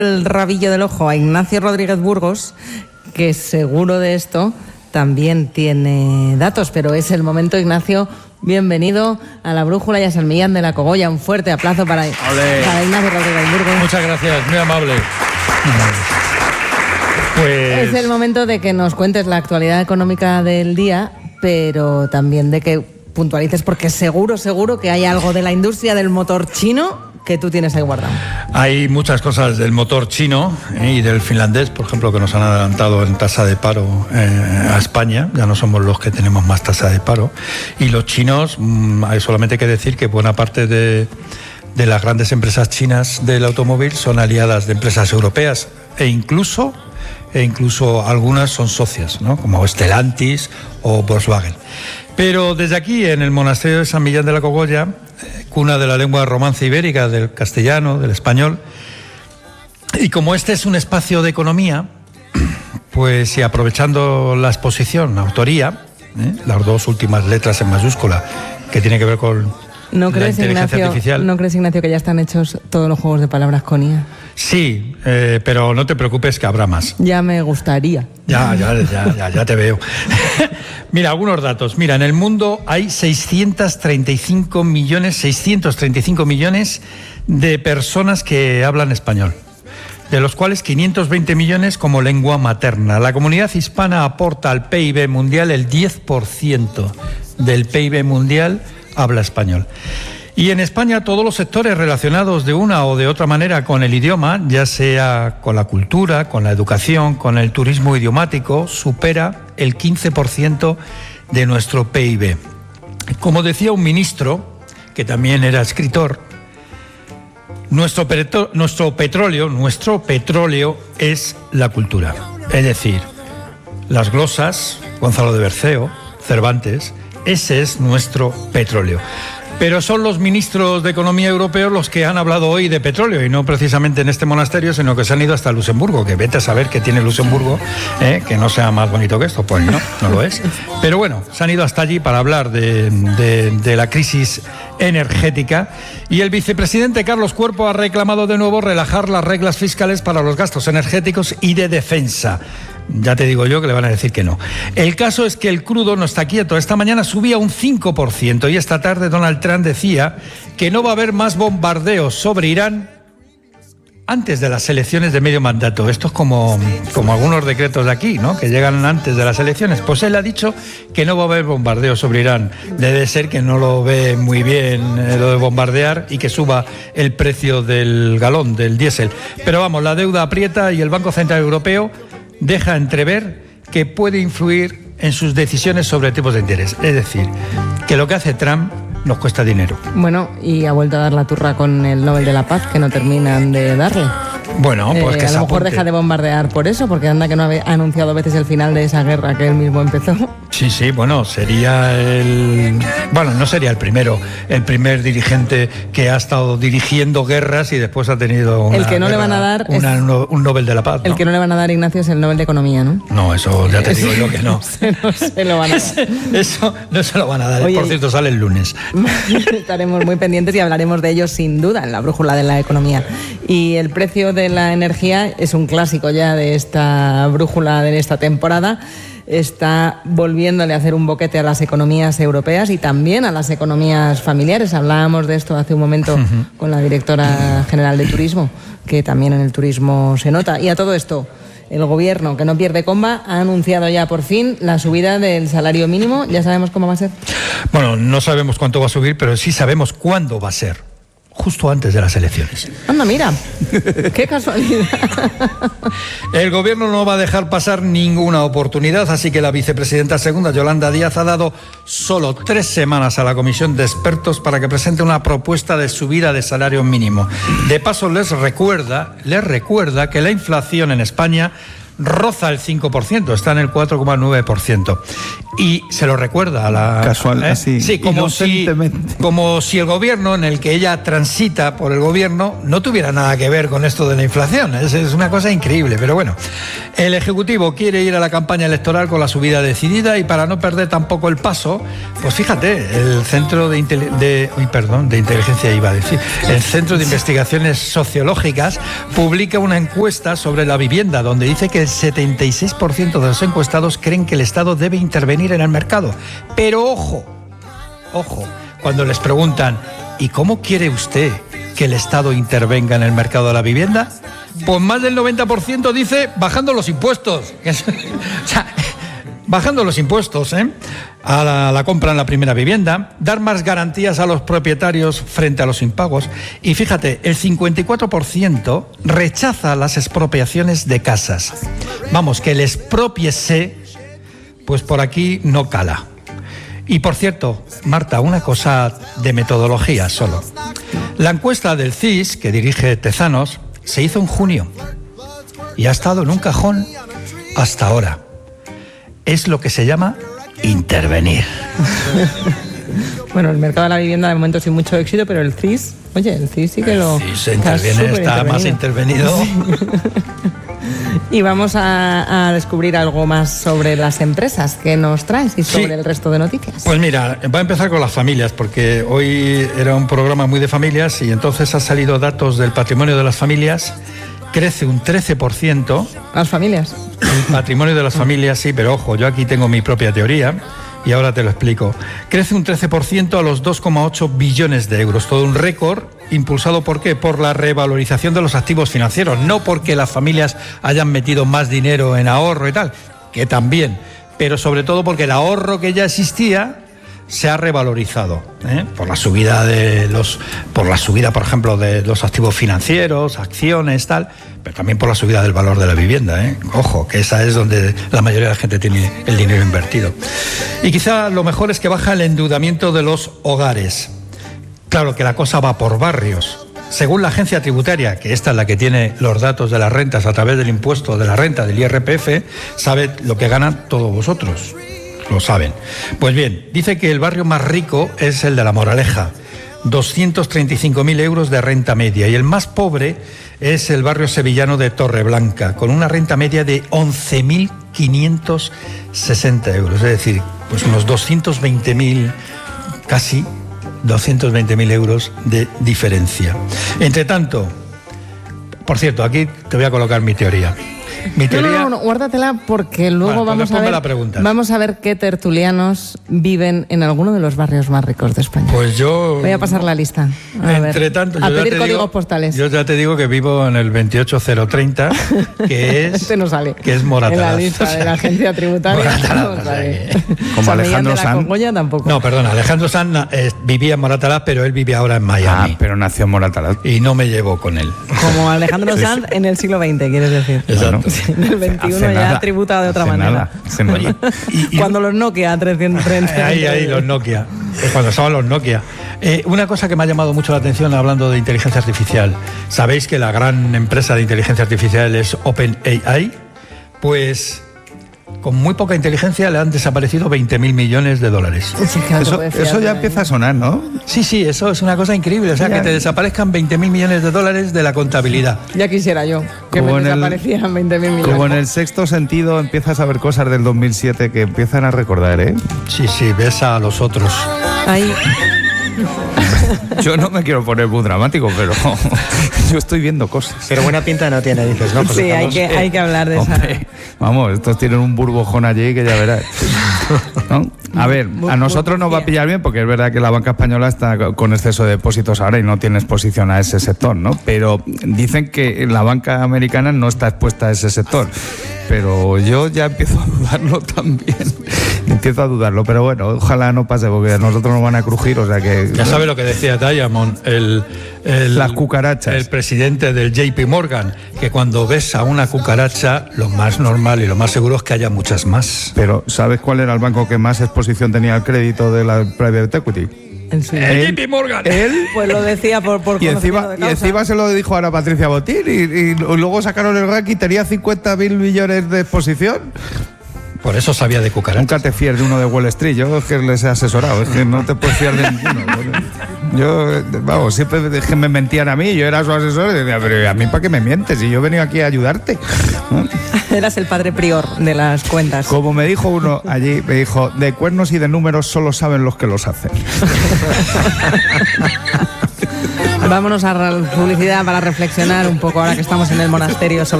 el rabillo del ojo a Ignacio Rodríguez Burgos, que seguro de esto también tiene datos, pero es el momento. Ignacio, bienvenido a La Brújula y a San Millán de la Cogolla. Un fuerte aplauso para Ignacio Rodríguez Burgos. Muchas gracias, muy amable. Pues... Es el momento de que nos cuentes la actualidad económica del día, pero también de que puntualices, porque seguro que hay algo de la industria del motor chino que tú tienes ahí guardado. Hay muchas cosas del motor chino y del finlandés, por ejemplo, que nos han adelantado en tasa de paro a España. Ya no somos los que tenemos más tasa de paro. Y los chinos, hay solamente que decir que buena parte de las grandes empresas chinas del automóvil son aliadas de empresas europeas e incluso algunas son socias, ¿no? Como Stellantis o Volkswagen. Pero desde aquí, en el monasterio de San Millán de la Cogolla, cuna de la lengua romance ibérica, del castellano, del español, y como este es un espacio de economía, pues y aprovechando la exposición, la autoría, las dos últimas letras en mayúscula, que tiene que ver con la inteligencia artificial. ¿No crees, Ignacio, que ya están hechos todos los juegos de palabras con IA? Sí, pero no te preocupes que habrá más. Ya me gustaría. Ya te veo. Mira, algunos datos. Mira, en el mundo hay 635 millones de personas que hablan español, de los cuales 520 millones como lengua materna. La comunidad hispana aporta al PIB mundial el 10% del PIB mundial habla español. Y en España todos los sectores relacionados de una o de otra manera con el idioma, ya sea con la cultura, con la educación, con el turismo idiomático, supera el 15% de nuestro PIB. Como decía un ministro, que también era escritor, nuestro petróleo es la cultura. Es decir, las glosas, Gonzalo de Berceo, Cervantes, ese es nuestro petróleo. Pero son los ministros de Economía europeos los que han hablado hoy de petróleo, y no precisamente en este monasterio, sino que se han ido hasta Luxemburgo, que vete a saber qué tiene Luxemburgo, que no sea más bonito que esto. Pues no lo es. Pero bueno, se han ido hasta allí para hablar de la crisis energética, y el vicepresidente Carlos Cuerpo ha reclamado de nuevo relajar las reglas fiscales para los gastos energéticos y de defensa. Ya te digo yo que le van a decir que no. El caso es que el crudo no está quieto. Esta mañana subía un 5% y esta tarde Donald Trump decía que no va a haber más bombardeos sobre Irán antes de las elecciones de medio mandato. Esto es como algunos decretos de aquí, ¿no?, que llegan antes de las elecciones. Pues él ha dicho que no va a haber bombardeos sobre Irán. Debe ser que no lo ve muy bien lo de bombardear y que suba el precio del galón, del diésel. Pero vamos, la deuda aprieta y el Banco Central Europeo deja entrever que puede influir en sus decisiones sobre tipos de interés. Es decir, que lo que hace Trump nos cuesta dinero. Bueno, y ha vuelto a dar la turra con el Nobel de la Paz, que no terminan de darle. Bueno, pues que a lo mejor deja de bombardear por eso, porque anda que no ha anunciado veces el final de esa guerra que él mismo empezó. Sí, bueno, sería no sería el primer dirigente que ha estado dirigiendo guerras y después ha tenido un Nobel de la Paz, ¿no? El que no le van a dar, Ignacio, es el Nobel de Economía, ¿no? No, eso ya te digo yo que no. No se lo van a dar. Eso no se lo van a dar. Oye, por cierto, sale el lunes. Estaremos muy pendientes y hablaremos de ello sin duda en la brújula de la economía. Y el precio de la energía es un clásico ya de esta brújula de esta temporada. Está volviéndole a hacer un boquete a las economías europeas y también a las economías familiares. Hablábamos de esto hace un momento con la directora general de Turismo, que también en el turismo se nota. Y a todo esto, el gobierno, que no pierde comba, ha anunciado ya por fin la subida del salario mínimo. ¿Ya sabemos cómo va a ser? Bueno, no sabemos cuánto va a subir, pero sí sabemos cuándo va a ser. Justo antes de las elecciones. Anda, mira, qué casualidad. El gobierno no va a dejar pasar ninguna oportunidad, así que la vicepresidenta segunda, Yolanda Díaz, ha dado solo 3 semanas a la comisión de expertos para que presente una propuesta de subida de salario mínimo. De paso, les recuerda que la inflación en España roza el 5%, está en el 4,9%. Y se lo recuerda a la... Casual, así, sí, como si el gobierno en el que ella transita por el gobierno no tuviera nada que ver con esto de la inflación. Es una cosa increíble, pero bueno. El Ejecutivo quiere ir a la campaña electoral con la subida decidida y para no perder tampoco el paso, pues fíjate, el Centro de Inteligencia iba a decir, el Centro de Investigaciones Sociológicas publica una encuesta sobre la vivienda donde dice que el 76% de los encuestados creen que el Estado debe intervenir en el mercado. Pero ojo, cuando les preguntan ¿y cómo quiere usted que el Estado intervenga en el mercado de la vivienda? Pues más del 90% dice bajando los impuestos. O sea, bajando los impuestos a la compra en la primera vivienda, dar más garantías a los propietarios frente a los impagos. Y fíjate, el 54% rechaza las expropiaciones de casas. Vamos, que el exprópiese, pues por aquí no cala. Y por cierto, Marta, una cosa de metodología solo. La encuesta del CIS, que dirige Tezanos, se hizo en junio y ha estado en un cajón hasta ahora. Es lo que se llama intervenir. Bueno, el mercado de la vivienda de momento sin mucho éxito, pero el CIS, oye, el CIS sí que lo... El CIS está más intervenido. Sí. Y vamos a descubrir algo más sobre las empresas que nos traes y sobre el resto de noticias. Pues mira, voy a empezar con las familias, porque hoy era un programa muy de familias y entonces han salido datos del patrimonio de las familias. Crece un 13%. ¿Las familias? El patrimonio de las familias, sí, pero ojo, yo aquí tengo mi propia teoría y ahora te lo explico. Crece un 13% a los 2,8 billones de euros. Todo un récord impulsado, ¿por qué? Por la revalorización de los activos financieros. No porque las familias hayan metido más dinero en ahorro y tal, que también, pero sobre todo porque el ahorro que ya existía se ha revalorizado, por la subida por ejemplo, de los activos financieros, acciones, tal, pero también por la subida del valor de la vivienda, Ojo, que esa es donde la mayoría de la gente tiene el dinero invertido. Y quizá lo mejor es que baja el endeudamiento de los hogares. Claro que la cosa va por barrios. Según la agencia tributaria, que esta es la que tiene los datos de las rentas a través del impuesto de la renta, del IRPF, sabe lo que ganan todos vosotros. Lo saben. Pues bien, dice que el barrio más rico es el de La Moraleja, 235.000 euros de renta media, y el más pobre es el barrio sevillano de Torreblanca, con una renta media de 11.560 euros, es decir, pues unos 220.000, casi 220.000 euros de diferencia. Entre tanto, por cierto, aquí te voy a colocar mi teoría. No, guárdatela porque luego vamos a ver qué tertulianos viven en alguno de los barrios más ricos de España. Pues yo... Voy a pasar la lista. A pedir códigos postales. Yo ya te digo que vivo en el 28030, que es... Este no sale. Que es Moratalaz. En la lista de la agencia tributaria. Moratalaz, no sale. Como Alejandro Sanz. Tampoco. No, perdona, Alejandro Sanz vivía en Moratalaz, pero él vive ahora en Miami. Pero nació en Moratalaz. Y no me llevo con él. Como Alejandro Sanz en el siglo XX, quieres decir. Exacto. En el 21 ya ha tributado de otra manera. Cuando los Nokia 330. Ahí los Nokia. Cuando estaban los Nokia. Una cosa que me ha llamado mucho la atención hablando de inteligencia artificial. ¿Sabéis que la gran empresa de inteligencia artificial es OpenAI? Pues con muy poca inteligencia le han desaparecido 20.000 millones de dólares. Eso ya empieza a sonar, ¿no? Sí, eso es una cosa increíble. O sea, que te desaparezcan 20.000 millones de dólares de la contabilidad. Ya quisiera yo que me desaparecieran 20.000 millones. Como en El Sexto Sentido empiezas a ver cosas del 2007 que empiezan a recordar, ¿eh? Sí, ves a los otros. Ahí... Yo no me quiero poner muy dramático, pero yo estoy viendo cosas. Pero buena pinta no tiene, dices, ¿no? Sí, hay que hablar de esa. Vamos, estos tienen un burbujón allí que ya verás, ¿no? A ver, a nosotros nos va a pillar bien porque es verdad que la banca española está con exceso de depósitos ahora y no tiene exposición a ese sector, ¿no? Pero dicen que la banca americana no está expuesta a ese sector. Pero yo ya empiezo a dudarlo también. Empiezo a dudarlo, pero bueno, ojalá no pase porque a nosotros nos van a crujir, o sea que... Ya sabe lo que decía Diamond, las cucarachas. El presidente del JP Morgan, que cuando ves a una cucaracha, lo más normal y lo más seguro es que haya muchas más. Pero ¿sabes cuál era el banco que más exposición tenía al crédito de la private equity? En su- El JP Morgan. Él Pues lo decía por y conocimiento de causa. encima se lo dijo ahora Patricia Botín y luego sacaron el ranking, tenía 50.000 millones de exposición. Por eso sabía de cucarachas. Nunca te fíes de uno de Wall Street, yo es que les he asesorado, es que no te puedes fiar de ninguno. Yo, vamos, siempre es que me mentían a mí, yo era su asesor y decía, pero ¿a mí para qué me mientes? Y yo he venido aquí a ayudarte. ¿No? Eras el padre prior de las cuentas. Como me dijo uno allí, me dijo, de cuernos y de números solo saben los que los hacen. Vámonos a publicidad para reflexionar un poco ahora que estamos en el monasterio sobre